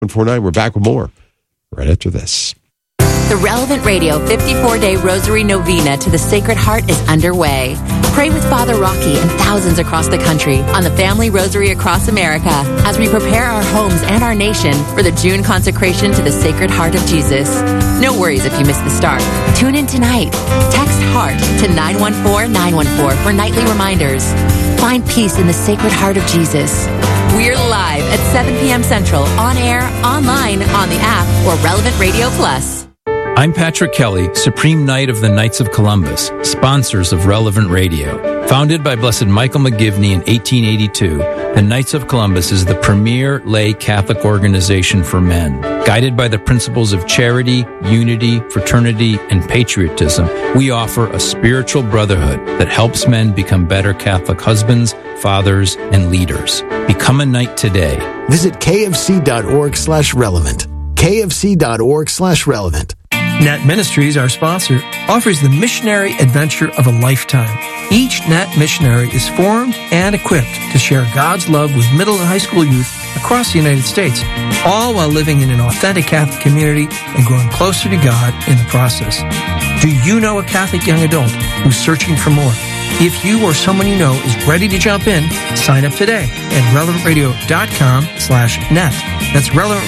149. We're back with more right after this. The Relevant Radio 54-day Rosary Novena to the Sacred Heart is underway. Pray with Father Rocky and thousands across the country on the Family Rosary across America as we prepare our homes and our nation for the June consecration to the Sacred Heart of Jesus. No worries if you missed the start. Tune in tonight. Text HEART to 914-914 for nightly reminders. Find peace in the Sacred Heart of Jesus. We're live at 7 p.m. Central, on air, online, on the app, or Relevant Radio Plus. I'm Patrick Kelly, Supreme Knight of the Knights of Columbus, sponsors of Relevant Radio. Founded by Blessed Michael McGivney in 1882, the Knights of Columbus is the premier lay Catholic organization for men. Guided by the principles of charity, unity, fraternity, and patriotism, we offer a spiritual brotherhood that helps men become better Catholic husbands, fathers, and leaders. Become a knight today. Visit kfc.org/relevant. kfc.org/relevant. Net Ministries, our sponsor, offers the missionary adventure of a lifetime. Each Net missionary is formed and equipped to share God's love with middle and high school youth across the United States, all while living in an authentic Catholic community and growing closer to God in the process. Do you know a Catholic young adult who's searching for more? If you or someone you know is ready to jump in, sign up today at relevantradio.com/net. That's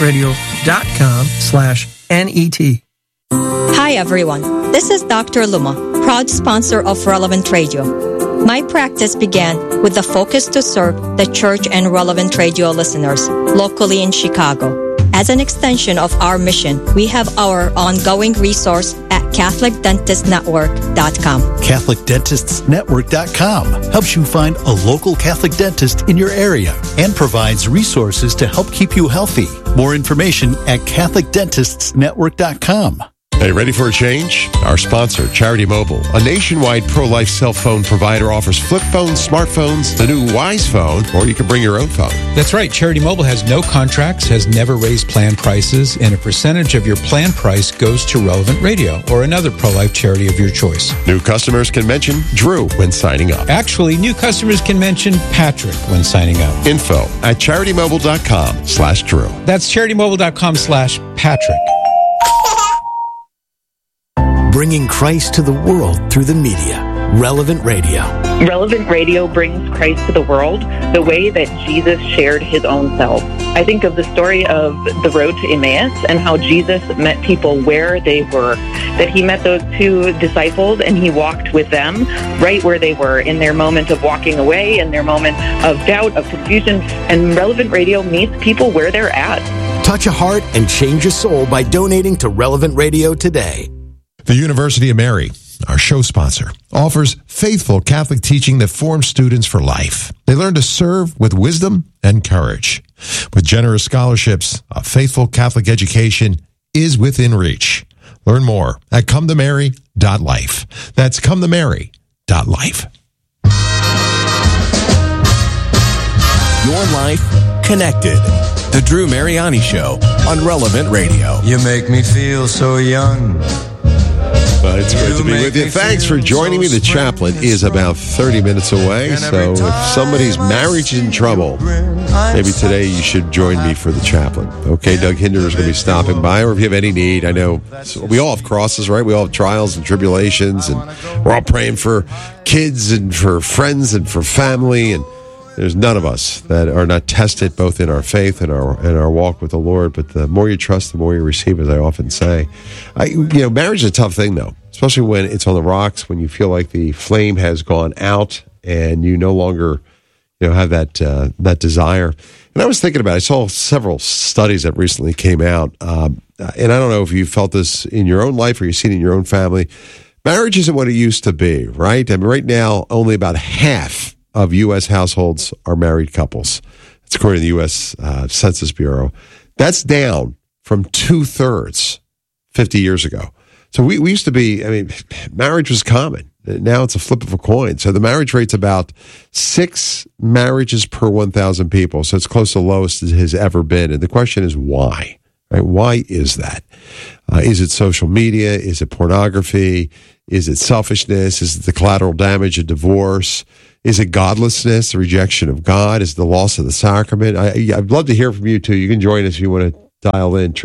relevantradio.com/net. Hi everyone, this is Dr. Luma, proud sponsor of Relevant Radio. My practice began with the focus to serve the church and Relevant Radio listeners locally in Chicago. As an extension of our mission, we have our ongoing resource at CatholicDentistNetwork.com. CatholicDentistsNetwork.com helps you find a local Catholic dentist in your area and provides resources to help keep you healthy. More information at CatholicDentistsNetwork.com. Hey, ready for a change? Our sponsor, Charity Mobile, a nationwide pro-life cell phone provider, offers flip phones, smartphones, the new Wise phone, or you can bring your own phone. That's right. Charity Mobile has no contracts, has never raised plan prices, and a percentage of your plan price goes to Relevant Radio or another pro-life charity of your choice. New customers can mention Drew when signing up. Actually, new customers can mention Patrick when signing up. Info at CharityMobile.com/Drew. That's CharityMobile.com/Patrick. Bringing Christ to the world through the media. Relevant Radio. Relevant Radio brings Christ to the world the way that Jesus shared his own self. I think of the story of the road to Emmaus and how Jesus met people where they were, that he met those two disciples and he walked with them right where they were in their moment of walking away, in their moment of doubt, of confusion. And Relevant Radio meets people where they're at. Touch a heart and change a soul by donating to Relevant Radio today. The University of Mary, our show sponsor, offers faithful Catholic teaching that forms students for life. They learn to serve with wisdom and courage. With generous scholarships, a faithful Catholic education is within reach. Learn more at cometomary.life. That's cometomary.life. Your life connected. The Drew Mariani Show on Relevant Radio. You make me feel so young. It's great to be with you. Thanks for joining me. The chaplain is about 30 minutes away, so if somebody's marriage is in trouble, maybe today you should join me for the chaplain. Okay, Doug Hinder is going to be stopping by, or if you have any need. I know we all have crosses, right? We all have trials and tribulations, and we're all praying for kids and for friends and for family, and there's none of us that are not tested both in our faith and our walk with the Lord. But the more you trust, the more you receive, as I often say. Marriage is a tough thing, though, especially when it's on the rocks, when you feel like the flame has gone out and you no longer have that desire. And I was thinking about it. I saw several studies that recently came out. And I don't know if you felt this in your own life or you've seen it in your own family. Marriage isn't what it used to be, right? I mean, right now, only about half of U.S. households are married couples. That's according to the U.S. Census Bureau. That's down from 2/3 50 years ago. So we used to be, marriage was common. Now it's a flip of a coin. So the marriage rate's about 6 marriages per 1,000 people. So it's close to the lowest it has ever been. And the question is why? Right? Why is that? Is it social media? Is it pornography? Is it selfishness? Is it the collateral damage of divorce? Is it godlessness, the rejection of God? Is it the loss of the sacrament? I'd love to hear from you, too. You can join us if you want to dial in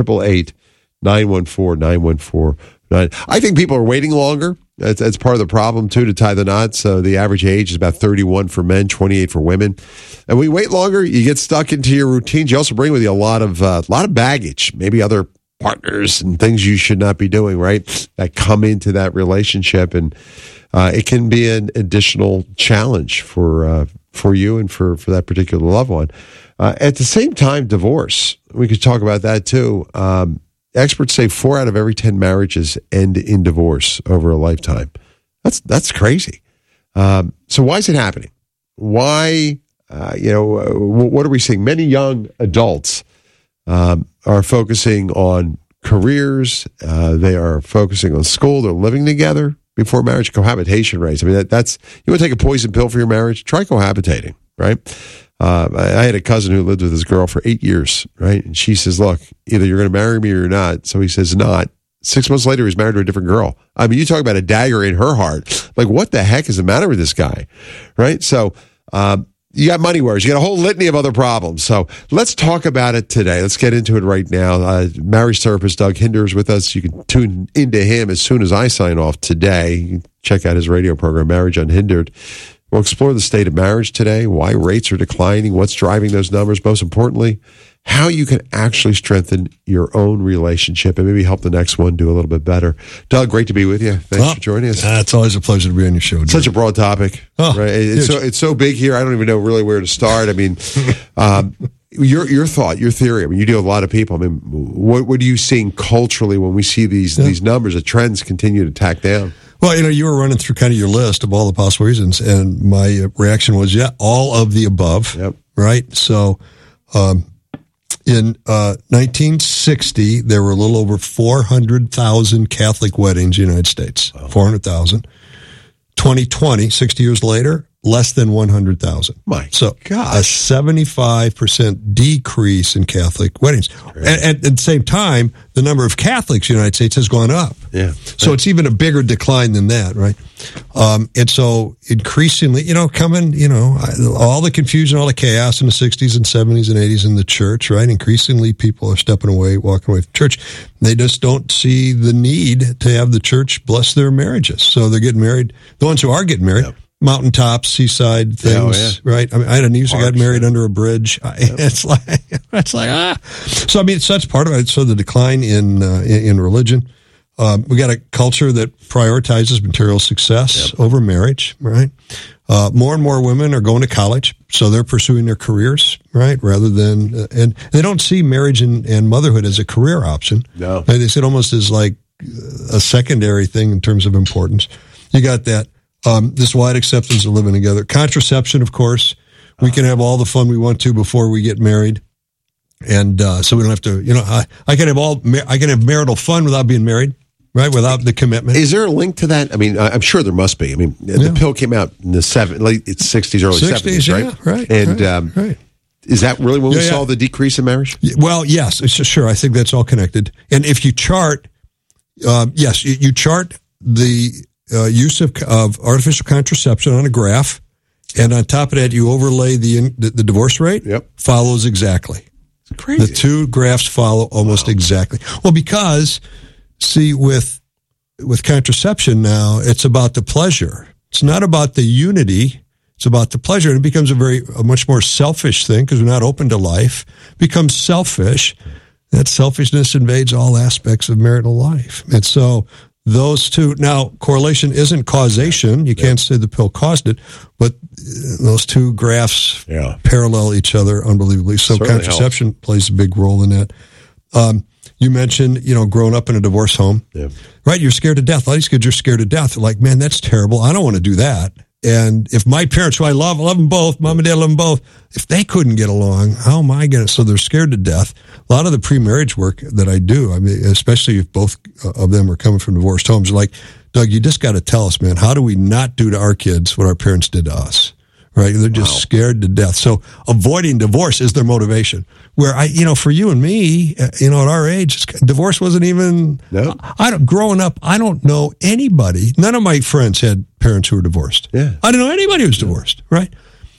888-914-9149. I think people are waiting longer. That's part of the problem, too, to tie the knot. So the average age is about 31 for men, 28 for women. And when you wait longer, you get stuck into your routines. You also bring with you a lot of baggage, maybe other partners and things you should not be doing, right, that come into that relationship. And it can be an additional challenge for you and for that particular loved one. At the same time, divorce. We could talk about that, too. Experts say 4 out of every 10 marriages end in divorce over a lifetime. That's crazy. So why is it happening? Why, what are we seeing? Many young adults are focusing on careers. They are focusing on school. They're living together before marriage. Cohabitation rates. I mean, that's, you want to take a poison pill for your marriage? Try cohabitating, right? I had a cousin who lived with his girl for 8 years, right? And she says, look, either you're going to marry me or you're not. So he says, not. 6 months later, he's married to a different girl. I mean, you talk about a dagger in her heart. Like, what the heck is the matter with this guy, right? So you got money worries. You got a whole litany of other problems. So let's talk about it today. Let's get into it right now. Marriage therapist Doug Hinder is with us. You can tune into him as soon as I sign off today. You can check out his radio program, Marriage Unhindered. We'll explore the state of marriage today, why rates are declining, what's driving those numbers, most importantly, how you can actually strengthen your own relationship and maybe help the next one do a little bit better. Doug, great to be with you. Thanks for joining us. It's always a pleasure to be on your show. Such a broad topic. Right? It's so big here, I don't even know really where to start. I mean, your thought, your theory, I mean, you deal with a lot of people. I mean, what are you seeing culturally when we see these numbers, the trends continue to tack down? Well, you were running through kind of your list of all the possible reasons, and my reaction was, all of the above, right? So in 1960, there were a little over 400,000 Catholic weddings in the United States, 400,000. 2020, 60 years later, less than 100,000. My so God. A 75% decrease in Catholic weddings. And at the same time, the number of Catholics in the United States has gone up. Yeah. So it's even a bigger decline than that, right? And so increasingly, all the confusion, all the chaos in the 60s and 70s and 80s in the church, right? Increasingly, people are stepping away, walking away from church. They just don't see the need to have the church bless their marriages. So they're getting married. The ones who are getting married, mountaintops, seaside things, right? I mean, I had a niece who got married under a bridge. It's like So I mean, that's part of it. So the decline in religion. We got a culture that prioritizes material success over marriage, right? More and more women are going to college, so they're pursuing their careers, right? Rather than, and they don't see marriage and motherhood as a career option. No. They see it almost as like a secondary thing in terms of importance. You got that. This wide acceptance of living together. Contraception, of course. We can have all the fun we want to before we get married. And so we don't have to, I can have marital fun without being married, right? Without the commitment. Is there a link to that? I mean, I'm sure there must be. I mean, the pill came out in the late 60s, early 70s, right? Right. And right. Is that really when we saw the decrease in marriage? Well, yes, sure. I think that's all connected. And if you chart, you chart the use of artificial contraception on a graph, and on top of that, you overlay the divorce rate. Follows exactly. It's crazy. The two graphs follow almost exactly. Well, because see, with contraception now, it's about the pleasure. It's not about the unity. It's about the pleasure. And it becomes a much more selfish thing because we're not open to life. It becomes selfish. That selfishness invades all aspects of marital life. And so those two, now correlation isn't causation. You can't say the pill caused it, but those two graphs parallel each other unbelievably. So certainly contraception plays a big role in that. You mentioned, growing up in a divorce home, right? You're scared to death. A lot of these kids are scared to death. They're like, man, that's terrible. I don't want to do that. And if my parents, who I love them both, mom and dad love them both, if they couldn't get along, how am I going to? So they're scared to death. A lot of the pre-marriage work that I do, I mean, especially if both of them are coming from divorced homes, like, Doug, you just got to tell us, man, how do we not do to our kids what our parents did to us? Right? They're just scared to death. So avoiding divorce is their motivation. Where for you and me, at our age, divorce wasn't even, growing up, I don't know anybody. None of my friends had parents who were divorced. Yeah. I don't know anybody who was divorced, right?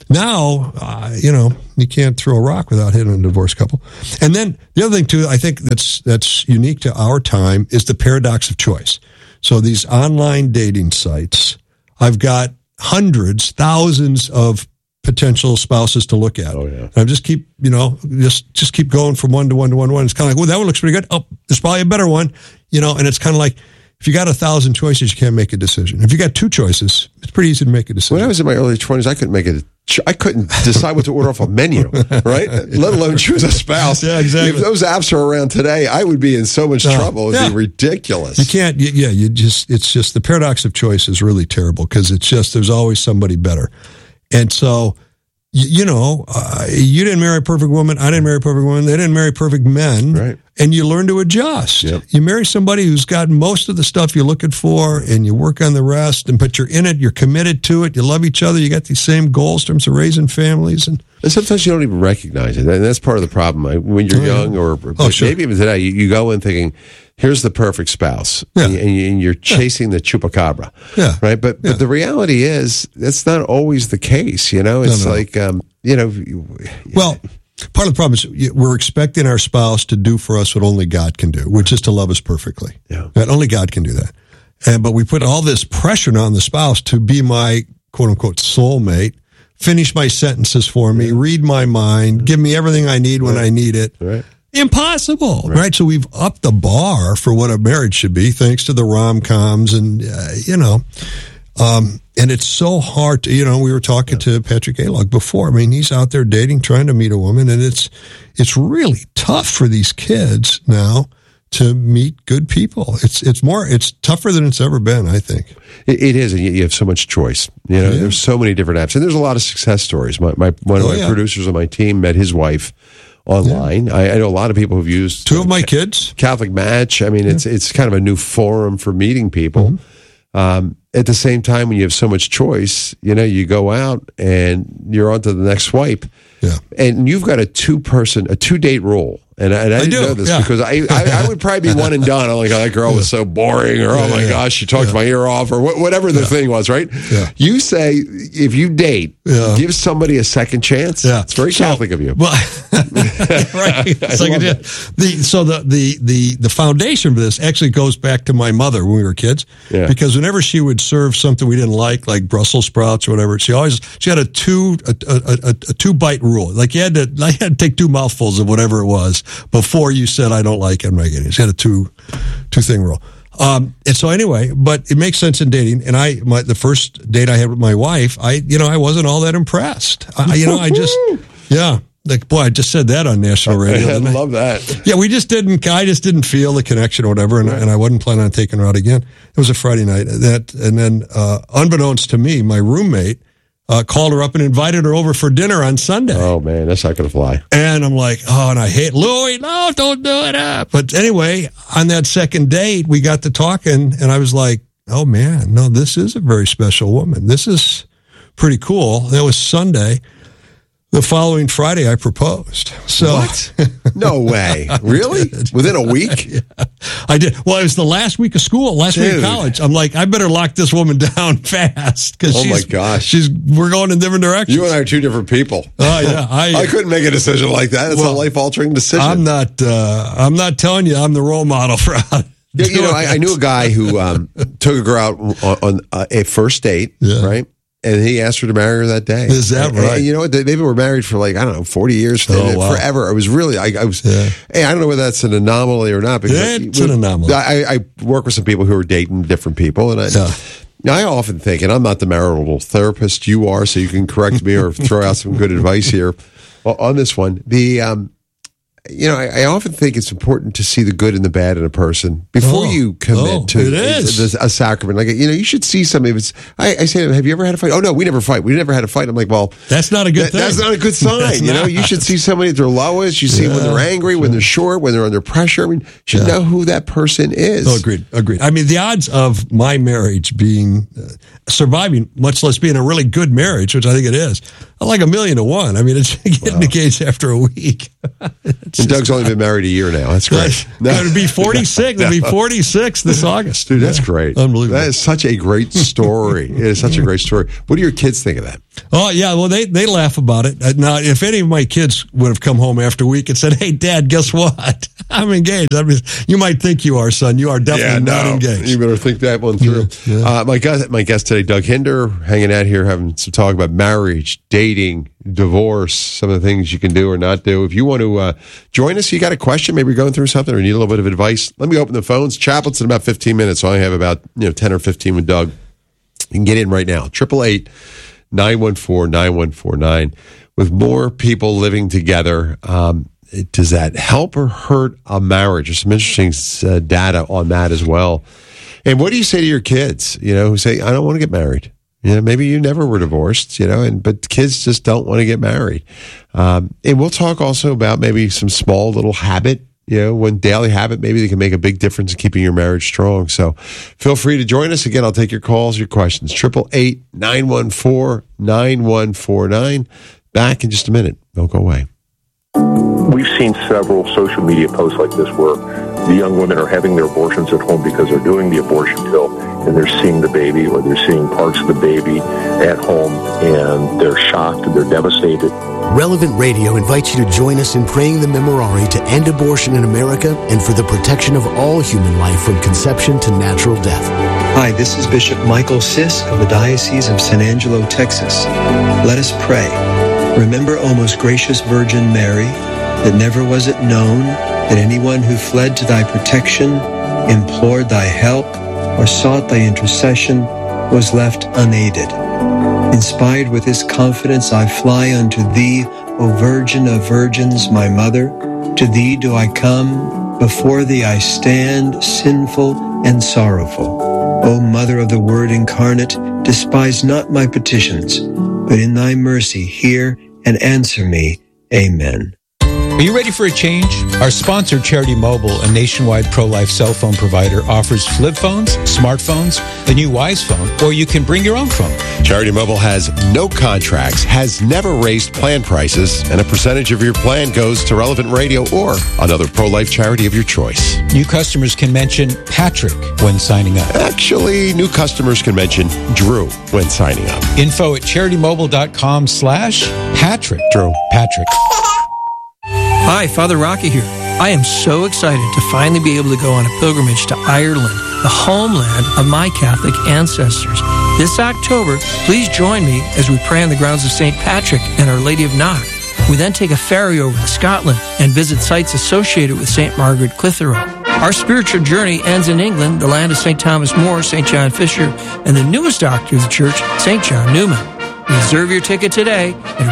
Now, you can't throw a rock without hitting a divorced couple. And then the other thing, too, I think that's unique to our time is the paradox of choice. So these online dating sites, I've got hundreds, thousands of potential spouses to look at. Oh, yeah. And I just keep, just keep going from one to one to one to one. It's kind of like, well, that one looks pretty good. Oh, there's probably a better one, and it's kind of like, if you got 1,000 choices, you can't make a decision. If you got 2 choices, it's pretty easy to make a decision. When I was in my early 20s, I couldn't decide what to order off a menu, right? Let alone choose a spouse. Yeah, exactly. If those apps are around today, I would be in so much trouble. It would be ridiculous. You can't, it's just the paradox of choice is really terrible because it's just, there's always somebody better. And so, you didn't marry a perfect woman. I didn't marry a perfect woman. They didn't marry perfect men. Right. And you learn to adjust. Yep. You marry somebody who's got most of the stuff you're looking for and you work on the rest, but you're in it, you're committed to it, you love each other, you got these same goals in terms of raising families. And sometimes you don't even recognize it. And that's part of the problem. When you're young or maybe even today, you go in thinking, here's the perfect spouse. Yeah. And you're chasing the chupacabra. Yeah. Right? But the reality is, that's not always the case. It's like, Well, part of the problem is we're expecting our spouse to do for us what only God can do, which is to love us perfectly. Yeah. Right? Only God can do that. But we put all this pressure on the spouse to be my quote unquote soulmate, finish my sentences for me, read my mind, give me everything I need when I need it. Right. Impossible, right? So we've upped the bar for what a marriage should be, thanks to the rom-coms and, and it's so hard to, we were talking to Patrick Alog before. I mean, he's out there dating, trying to meet a woman, and it's really tough for these kids now to meet good people. It's tougher than it's ever been, I think. It is, and you have so much choice. There's so many different apps, and there's a lot of success stories. One of my producers on my team met his wife online. Yeah. I know a lot of people who've used 2 of my kids. Catholic Match. I mean, it's kind of a new forum for meeting people. Mm-hmm. At the same time, when you have so much choice, you go out and you're on to the next swipe. Yeah. And you've got a 2-date rule. And I didn't know this because I would probably be one and done. I'm like, that girl was so boring, or oh my gosh, she talked my ear off, or whatever the thing was, right? Yeah. You say if you date, give somebody a second chance. Yeah. It's very Catholic of you. Well, right. So the foundation for this actually goes back to my mother when we were kids, because whenever she would serve something we didn't like Brussels sprouts or whatever, she had a 2-bite rule. Like I had to take 2 mouthfuls of whatever it was before you said, I don't like it, I'm not getting it. It's got a 2-thing rule. And so anyway, but it makes sense in dating. And the first date I had with my wife, I wasn't all that impressed. I just said that on national radio. I love that. Yeah, I just didn't feel the connection or whatever. And I wasn't planning on taking her out again. It was a Friday night. And then unbeknownst to me, my roommate, called her up and invited her over for dinner on Sunday. Oh, man, that's not going to fly. And I'm like, and I hate Louie. No, don't do it. But anyway, on that second date, we got to talking, and I was like, oh, man, no, this is a very special woman. This is pretty cool. That was Sunday. The following Friday, I proposed. So, what? No way. Really? Within a week? Yeah, I did. Well, it was the last week of school, last week of college. I'm like, I better lock this woman down fast. My gosh. We're going in different directions. You and I are 2 different people. Oh, yeah. I couldn't make a decision like that. It's a life-altering decision. I'm not telling you I'm the role model for how I knew a guy who took a girl out on a first date, right? And he asked her to marry her that day. Is that right? And you know what? They were married for 40 years, forever. I was really, I don't know whether that's an anomaly or not. Because it's an anomaly. I work with some people who are dating different people, and I often think, and I'm not the marital therapist, you are, so you can correct me or throw out some good advice here on this one. I often think it's important to see the good and the bad in a person before you commit to a sacrament. Like, you should see something. I say to them, have you ever had a fight? Oh, no, we never fight. We never had a fight. I'm like, well, that's not a good thing. That's not a good sign. You should see somebody at their lowest. You see when they're angry, when they're short, when they're under pressure. I mean, you should know who that person is. Oh, agreed. I mean, the odds of my marriage being surviving, much less being a really good marriage, which I think it is, like 1,000,000 to 1. I mean, it's getting engaged after a week. And Doug's only been married a year now. That's great. It'll be 46. It'll be 46 this August. Dude, that's great. Unbelievable. That is such a great story. It is such a great story. What do your kids think of that? Oh, yeah. Well, they laugh about it. Now, if any of my kids would have come home after a week and said, hey, Dad, guess what? I'm engaged. I mean, you might think you are, son. You are definitely not engaged. You better think that one through. Yeah. My guest today, Doug Hinder, hanging out here, having some talk about marriage, dating, divorce, some of the things you can do or not do. If you want to join us, you got a question, maybe you're going through something or need a little bit of advice, let me open the phones. Chapel's in about 15 minutes, so I have about 10 or 15 with Doug. You can get in right now. 888-914-9149. With more people living together, does that help or hurt a marriage? There's some interesting data on that as well. And what do you say to your kids, who say, I don't want to get married? Maybe you never were divorced, but kids just don't want to get married. And we'll talk also about maybe some small little habit, one daily habit, maybe they can make a big difference in keeping your marriage strong. So feel free to join us. Again, I'll take your calls, your questions. 888-914-9149. Back in just a minute. Don't go away. We've seen several social media posts like this where the young women are having their abortions at home because they're doing the abortion pill and they're seeing the baby or they're seeing parts of the baby at home and they're shocked and they're devastated. Relevant Radio invites you to join us in praying the Memorare to end abortion in America and for the protection of all human life from conception to natural death. Hi, this is Bishop Michael Sisk of the Diocese of San Angelo, Texas. Let us pray. Remember, O most gracious Virgin Mary, that never was it known that anyone who fled to thy protection, implored thy help, or sought thy intercession was left unaided. Inspired with this confidence, I fly unto thee, O Virgin of Virgins, my Mother. To thee do I come, before thee I stand, sinful and sorrowful. O Mother of the Word incarnate, despise not my petitions, but in thy mercy hear and answer me. Amen. Are you ready for a change? Our sponsor, Charity Mobile, a nationwide pro-life cell phone provider, offers flip phones, smartphones, the new Wise phone, or you can bring your own phone. Charity Mobile has no contracts, has never raised plan prices, and a percentage of your plan goes to Relevant Radio or another pro-life charity of your choice. New customers can mention Patrick when signing up. Actually, new customers can mention Drew when signing up. Info at CharityMobile.com/Patrick. Drew. Patrick. Hi, Father Rocky here. I am so excited to finally be able to go on a pilgrimage to Ireland, the homeland of my Catholic ancestors. This October, please join me as we pray on the grounds of St. Patrick and Our Lady of Knock. We then take a ferry over to Scotland and visit sites associated with St. Margaret Clitheroe. Our spiritual journey ends in England, the land of St. Thomas More, St. John Fisher, and the newest doctor of the church, St. John Newman. Reserve your ticket today at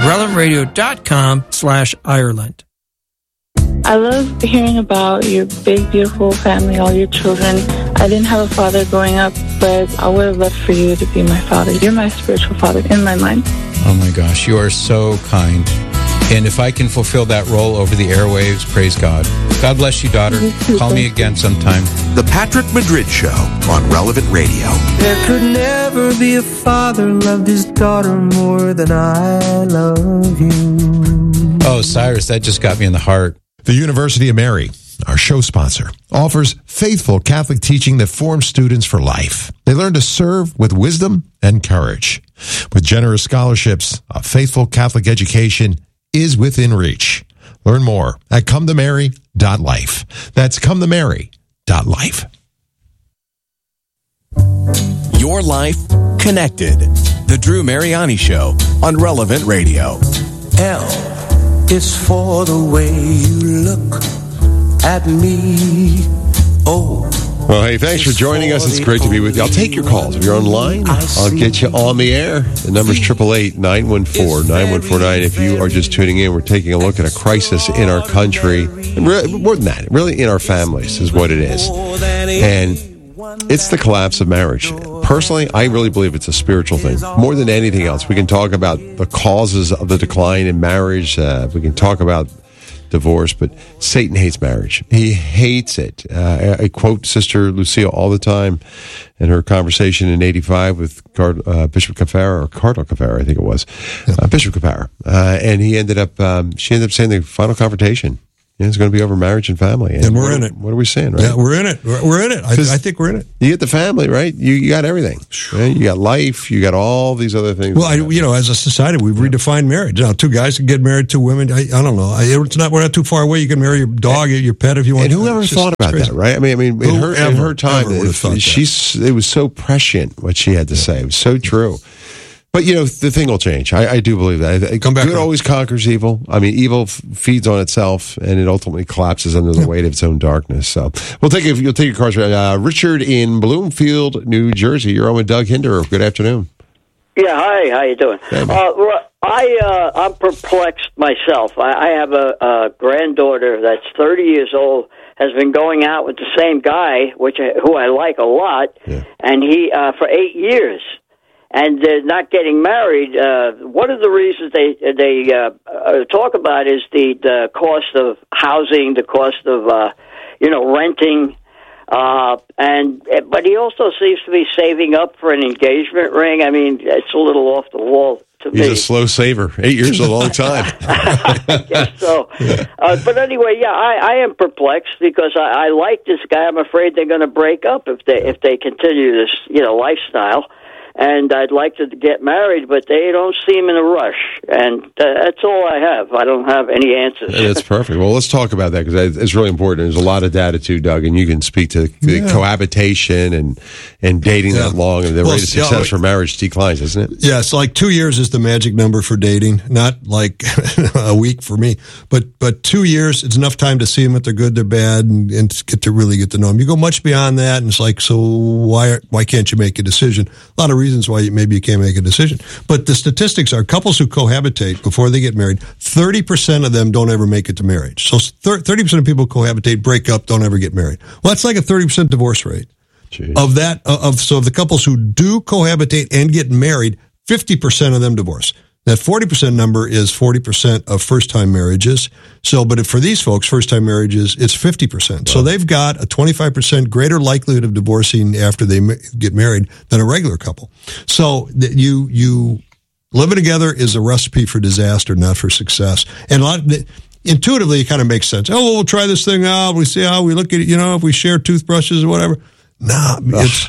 relevantradio.com/Ireland. I love hearing about your big, beautiful family, all your children. I didn't have a father growing up, but I would have loved for you to be my father. You're my spiritual father in my mind. Oh my gosh, you are so kind. And if I can fulfill that role over the airwaves, praise God. God bless you, daughter. Call me again sometime. The Patrick Madrid Show on Relevant Radio. There could never be a father loved his daughter more than I love you. Oh, Cyrus, that just got me in the heart. The University of Mary, our show sponsor, offers faithful Catholic teaching that forms students for life. They learn to serve with wisdom and courage. With generous scholarships, a faithful Catholic education is within reach. Learn more at cometomary.life. That's cometomary.life. Your life connected. The Drew Mariani Show on Relevant Radio. L is for the way you look at me. Oh. Well, hey, thanks for joining us. It's great to be with you. I'll take your calls. If you're online, I'll get you on the air. The number's 888-914-9149. If you are just tuning in, we're taking a look at a crisis in our country. And more than that, really in our families is what it is. And it's the collapse of marriage. Personally, I really believe it's a spiritual thing. More than anything else, we can talk about the causes of the decline in marriage. We can talk about divorce, but Satan hates marriage. He hates it. I quote Sister Lucille all the time in her conversation in '85 with Bishop Cafara, or Cardinal Cafara, I think it was, Bishop Cafara, and she ended up saying the final confrontation. It's going to be over marriage and family. And we're in it. What are we saying, right? Yeah, we're in it. We're in it. I think we're in it. You get the family, right? You got everything. Right? You got life. You got all these other things. Well, as a society, we've redefined marriage. Now, two guys can get married, two women. I don't know. We're not too far away. You can marry your dog, your pet if you want. And whoever thought about that, right? I mean, in her time, it was so prescient what she had to say. It was so true. But, the thing will change. I do believe that. Good always conquers evil. I mean, evil feeds on itself, and it ultimately collapses under the weight of its own darkness. So you'll take your cards. Richard in Bloomfield, New Jersey. You're on with Doug Hinder. Good afternoon. Yeah, hi. How you doing? I'm perplexed myself. I have a granddaughter that's 30 years old, has been going out with the same guy, who I like a lot, and he for 8 years. And they're not getting married. One of the reasons they talk about is the cost of housing, the cost of renting, but he also seems to be saving up for an engagement ring. I mean, it's a little off the wall to me. He's a slow saver. 8 years is a long time. I guess so. But anyway, I am perplexed because I like this guy. I'm afraid they're going to break up if they continue this lifestyle. And I'd like to get married, but they don't seem in a rush. And that's all I have. I don't have any answers. That's perfect. Well, let's talk about that because it's really important. There's a lot of data too, Doug, and you can speak to cohabitation and dating that long, and the rate of success for marriage declines, isn't it? Yeah, it's like 2 years is the magic number for dating. Not like a week for me, but 2 years. It's enough time to see them if they're good, they're bad, and really get to know them. You go much beyond that, and it's like, so why can't you make a decision? A lot of reasons why maybe you can't make a decision. But the statistics are couples who cohabitate before they get married, 30% of them don't ever make it to marriage. So 30% of people cohabitate, break up, don't ever get married. Well, that's like a 30% divorce rate. Jeez. Of the couples who do cohabitate and get married, 50% of them divorce. That 40% number is 40% of first-time marriages. But for these folks, first-time marriages, it's 50%. Wow. So they've got a 25% greater likelihood of divorcing after they get married than a regular couple. So you living together is a recipe for disaster, not for success. And intuitively, it kind of makes sense. Oh, well, we'll try this thing out. We see how we look at it. If we share toothbrushes or whatever. No,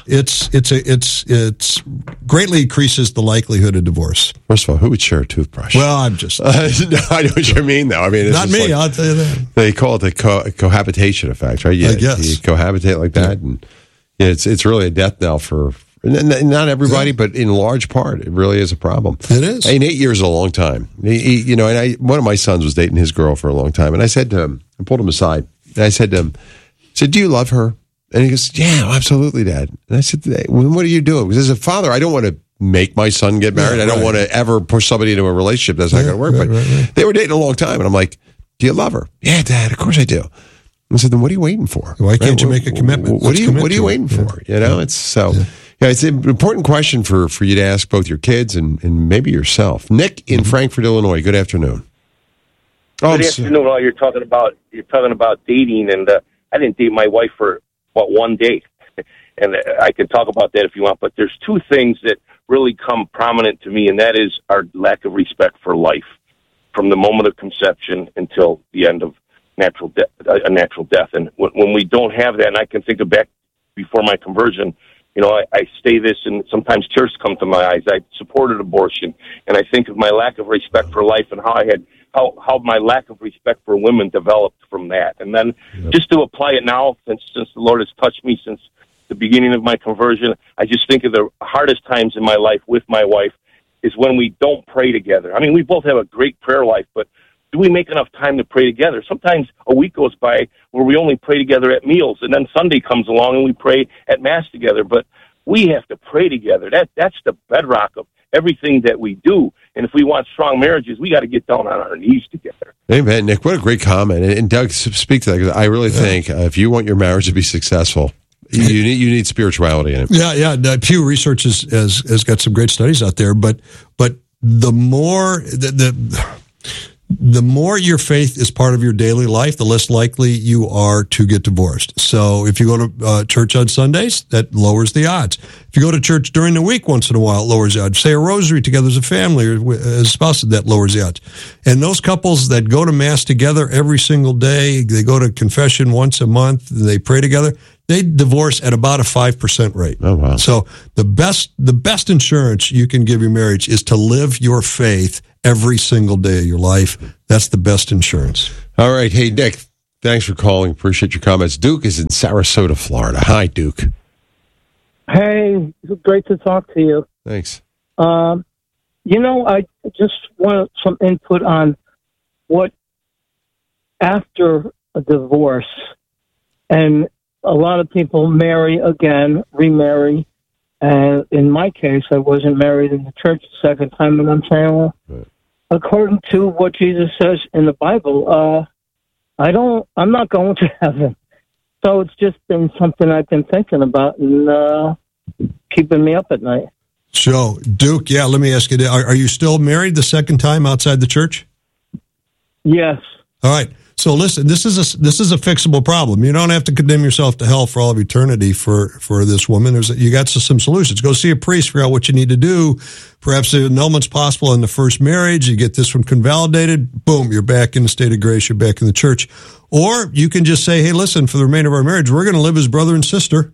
it's greatly increases the likelihood of divorce. First of all, who would share a toothbrush? Well, I'm just no, I know what you mean, though. I mean, it's not me. I'll tell you that. They call it the cohabitation effect, right? I guess you cohabitate like that, and it's really a death knell for not everybody, but in large part, it really is a problem. It is. 8 years is a long time. One of my sons was dating his girl for a long time, and I said to him, I pulled him aside, and I said to him, "Do you love her?" And he goes, "Yeah, absolutely, Dad." And I said, "Well, what are you doing?" Because as a father, I don't want to make my son get married. I don't want to ever push somebody into a relationship that's not going to work. But they were dating a long time, and I'm like, "Do you love her?" "Yeah, Dad, of course I do." I said, "Then what are you waiting for? Why can't you make a commitment? What are you waiting for?" It's so. Yeah, it's an important question for you to ask both your kids and maybe yourself. Nick in Frankfort, Illinois. Good afternoon. Good afternoon. Well, you're talking about dating, and I didn't date my wife for one day, and I can talk about that if you want, but there's two things that really come prominent to me, and that is our lack of respect for life from the moment of conception until the end of a natural death. And when we don't have that, and I can think of back before my conversion, I say this, and sometimes tears come to my eyes. I supported abortion, and I think of my lack of respect for life and how my lack of respect for women developed from that. And then just to apply it now, since the Lord has touched me since the beginning of my conversion, I just think of the hardest times in my life with my wife is when we don't pray together. I mean, we both have a great prayer life, but do we make enough time to pray together? Sometimes a week goes by where we only pray together at meals, and then Sunday comes along and we pray at Mass together. But we have to pray together. That's the bedrock of everything that we do. And if we want strong marriages, we got to get down on our knees together. Amen, Nick. What a great comment. And Doug, speak to that, because I really think if you want your marriage to be successful, you need spirituality in it. Yeah. Pew Research has got some great studies out there, but the more the more your faith is part of your daily life, the less likely you are to get divorced. So if you go to church on Sundays, that lowers the odds. If you go to church during the week once in a while, it lowers the odds. Say a rosary together as a family or as spouses, that lowers the odds. And those couples that go to Mass together every single day, they go to confession once a month, they pray together, they divorce at about a 5% rate. Oh, wow. So the best insurance you can give your marriage is to live your faith every single day of your life. That's the best insurance. All right. Hey, Nick, thanks for calling. Appreciate your comments. Duke is in Sarasota, Florida. Hi, Duke. Hey, great to talk to you. Thanks. I just want some input on what after a divorce, and a lot of people marry again, remarry. And in my case, I wasn't married in the church the second time, and I'm saying, well, according to what Jesus says in the Bible, I'm not going to heaven. So it's just been something I've been thinking about and keeping me up at night. So, Duke, let me ask you, are you still married the second time outside the church? Yes. All right. So listen, this is a fixable problem. You don't have to condemn yourself to hell for all of eternity for this woman. You got some solutions. Go see a priest, figure out what you need to do. Perhaps the annulment's possible in the first marriage. You get this one convalidated. Boom, you're back in the state of grace. You're back in the church. Or you can just say, hey, listen, for the remainder of our marriage, we're going to live as brother and sister.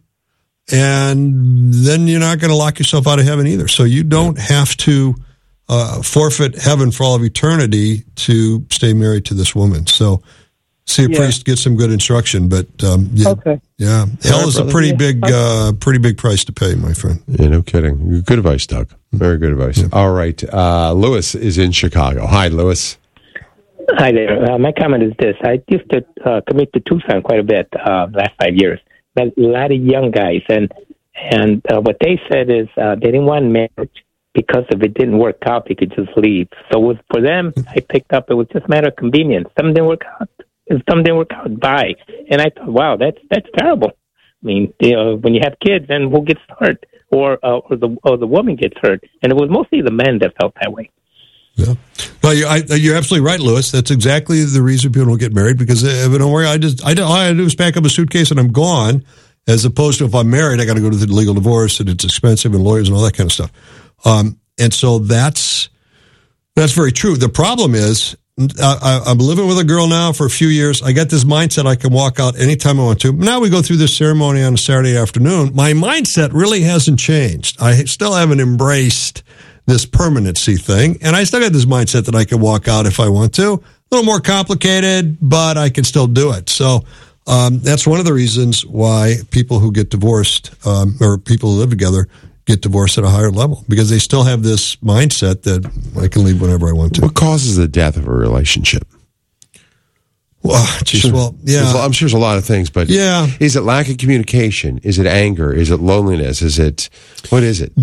And then you're not going to lock yourself out of heaven either. So you don't have to forfeit heaven for all of eternity to stay married to this woman. So see a priest, get some good instruction. But okay. Yeah, hell is a pretty big price to pay, my friend. Yeah, no kidding. Good advice, Doug. Very good advice. Yeah. All right, Lewis is in Chicago. Hi, Lewis. Hi there. My comment is this: I used to commute to Tucson quite a bit last 5 years. Met a lot of young guys, and what they said is they didn't want marriage. Because if it didn't work out, they could just leave. So for them, I picked up, it was just a matter of convenience. Some didn't work out. If some didn't work out, bye. And I thought, wow, that's terrible. I mean, when you have kids, then who gets hurt? Or the woman gets hurt. And it was mostly the men that felt that way. Yeah. Well, you're absolutely right, Lewis. That's exactly the reason people don't get married, because if I don't worry, all I do is pack up a suitcase and I'm gone, as opposed to if I'm married, I got to go to the legal divorce and it's expensive and lawyers and all that kind of stuff. And so that's very true. The problem is, I'm living with a girl now for a few years. I got this mindset I can walk out anytime I want to. Now we go through this ceremony on a Saturday afternoon. My mindset really hasn't changed. I still haven't embraced this permanency thing. And I still got this mindset that I can walk out if I want to. A little more complicated, but I can still do it. So that's one of the reasons why people who get divorced or people who live together get divorced at a higher level, because they still have this mindset that I can leave whenever I want to. What causes the death of a relationship? Well, I'm sure there's a lot of things, but is it lack of communication? Is it anger? Is it loneliness? What is it?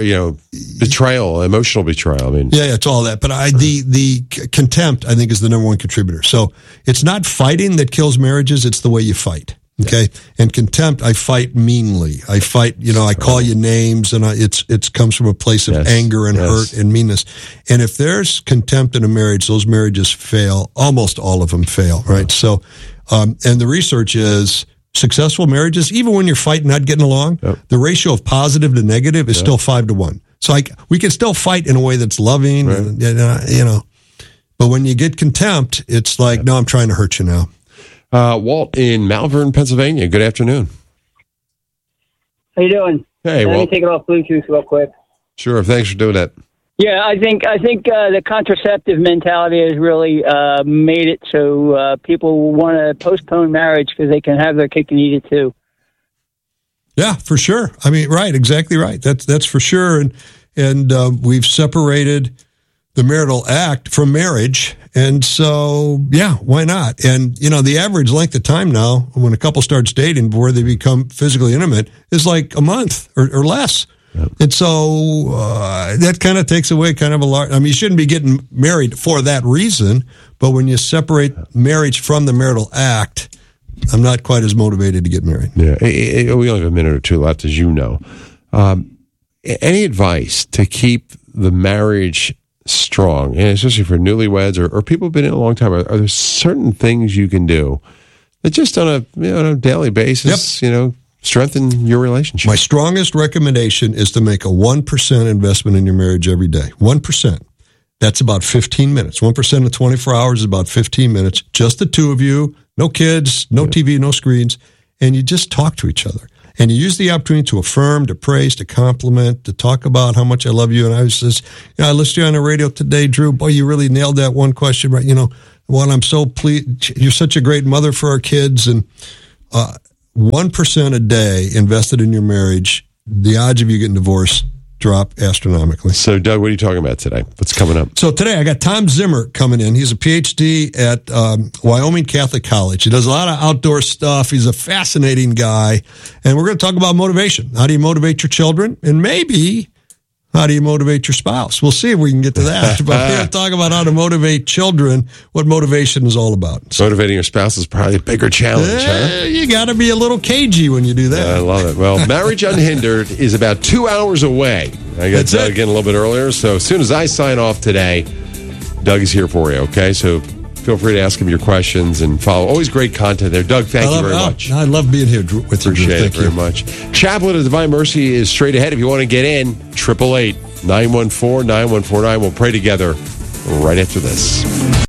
Betrayal, emotional betrayal. I mean, it's all that. But the contempt, I think, is the number one contributor. So it's not fighting that kills marriages; it's the way you fight. Okay. And contempt, I fight meanly. I fight, I call you names, and it comes from a place of anger and hurt and meanness. And if there's contempt in a marriage, those marriages fail. Almost all of them fail, right? So, and the research is successful marriages, even when you're fighting, not getting along, the ratio of positive to negative is still 5-1. So we can still fight in a way that's loving, but when you get contempt, it's like, no, I'm trying to hurt you now. Walt in Malvern, Pennsylvania. Good afternoon. How you doing? Hey, Walt. Let me take it off Bluetooth real quick. Sure. Thanks for doing that. Yeah, I think the contraceptive mentality has really made it so people want to postpone marriage because they can have their cake and eat it too. Yeah, for sure. I mean, right, exactly right. That's for sure. And we've separated the marital act from marriage. And so, why not? And, the average length of time now when a couple starts dating before they become physically intimate is like a month or less. Yep. And so that kind of takes away kind of a large, you shouldn't be getting married for that reason, but when you separate marriage from the marital act, I'm not quite as motivated to get married. Yeah. We only have a minute or two left, as you know. Any advice to keep the marriage strong, and especially for newlyweds or people who've been in a long time, are there certain things you can do that just on a daily basis, strengthen your relationship? My strongest recommendation is to make a 1% investment in your marriage every day. 1%. That's about 15 minutes. 1% of 24 hours is about 15 minutes. Just the two of you, no kids, no TV, no screens, and you just talk to each other. And you use the opportunity to affirm, to praise, to compliment, to talk about how much I love you. And I was just, I listened to you on the radio today, Drew. Boy, you really nailed that one question, right? I'm so pleased. You're such a great mother for our kids. And 1% a day invested in your marriage, the odds of you getting divorced drop astronomically. So, Doug, what are you talking about today? What's coming up? So today I got Tom Zimmer coming in. He's a PhD at Wyoming Catholic College. He does a lot of outdoor stuff. He's a fascinating guy. And we're going to talk about motivation. How do you motivate your children? And maybe how do you motivate your spouse? We'll see if we can get to that. But we're going to talk about how to motivate children, what motivation is all about. So, motivating your spouse is probably a bigger challenge, huh? You got to be a little cagey when you do that. I love it. Well, Marriage Unhindered is about 2 hours away. I got Doug again a little bit earlier. So as soon as I sign off today, Doug is here for you, okay? So feel free to ask him your questions and follow. Always great content there. Doug, thank you very much. I love being here with you. Appreciate it very much. Chaplain of Divine Mercy is straight ahead. If you want to get in, 888-914-9149. We'll pray together right after this.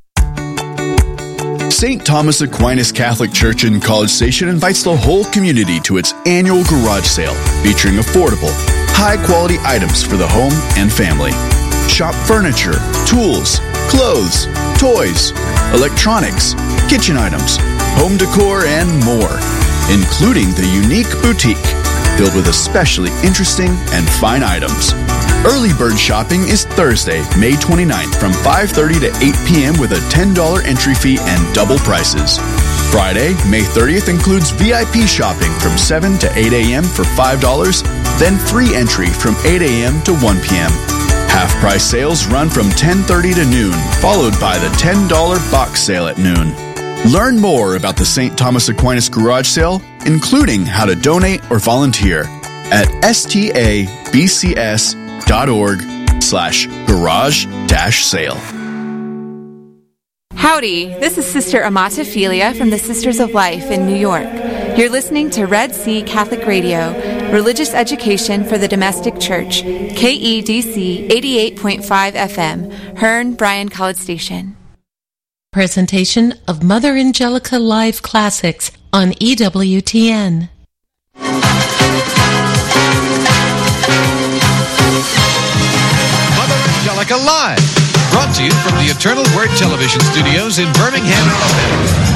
St. Thomas Aquinas Catholic Church in College Station invites the whole community to its annual garage sale featuring affordable, high-quality items for the home and family. Shop furniture, tools, clothes, toys, electronics, kitchen items, home decor, and more, including the unique boutique filled with especially interesting and fine items. Early bird shopping is Thursday, May 29th from 5:30 to 8 p.m. with a $10 entry fee and double prices. Friday, May 30th includes VIP shopping from 7 to 8 a.m. for $5, then free entry from 8 a.m. to 1 p.m. Half-price sales run from 10:30 to noon, followed by the $10 box sale at noon. Learn more about the St. Thomas Aquinas Garage Sale, including how to donate or volunteer at stabcs.org/garage-sale. Howdy, this is Sister Amata Philia from the Sisters of Life in New York. You're listening to Red Sea Catholic Radio, religious education for the domestic church, KEDC 88.5 FM, Hearn, Bryan College Station. Presentation of Mother Angelica Live Classics on EWTN. Mother Angelica Live, brought to you from the Eternal Word Television Studios in Birmingham, Alabama.